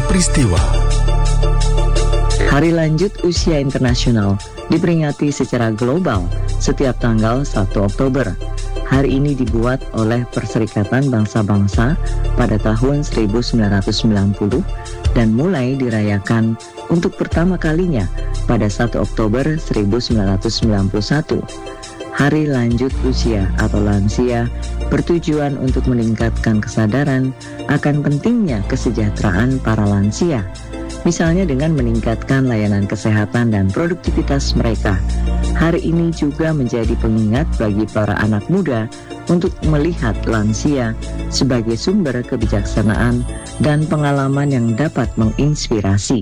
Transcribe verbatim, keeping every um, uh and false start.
peristiwa. Hari Lanjut Usia Internasional diperingati secara global setiap tanggal satu Oktober. Hari ini dibuat oleh Perserikatan Bangsa-Bangsa pada tahun seribu sembilan ratus sembilan puluh dan mulai dirayakan untuk pertama kalinya pada satu Oktober seribu sembilan ratus sembilan puluh satu. Hari Lanjut Usia atau lansia bertujuan untuk meningkatkan kesadaran akan pentingnya kesejahteraan para lansia, misalnya dengan meningkatkan layanan kesehatan dan produktivitas mereka. Hari ini juga menjadi pengingat bagi para anak muda untuk melihat lansia sebagai sumber kebijaksanaan dan pengalaman yang dapat menginspirasi.